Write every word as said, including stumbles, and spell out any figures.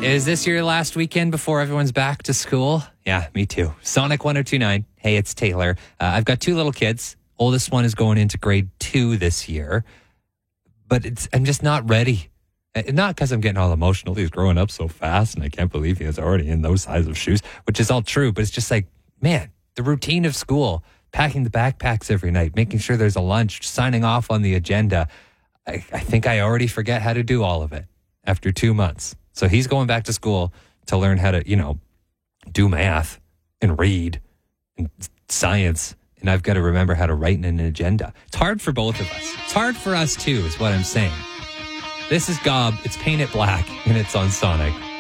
Is this your last weekend before everyone's back to school? Yeah, me too. Sonic one oh two point nine. Hey, it's Taylor. Uh, I've got two little kids. Oldest one is going into grade two this year. But it's, I'm just not ready. Uh, Not because I'm getting all emotional. He's growing up so fast, and I can't believe he is already in those size of shoes, which is all true. But it's just like, man, the routine of school, packing the backpacks every night, making sure there's a lunch, signing off on the agenda. I, I think I already forget how to do all of it after two months. So he's going back to school to learn how to, you know, do math and read and science. And I've got to remember how to write in an agenda. It's hard for both of us. It's hard for us too, is what I'm saying. This is Gob. It's Paint It Black, and it's on Sonic.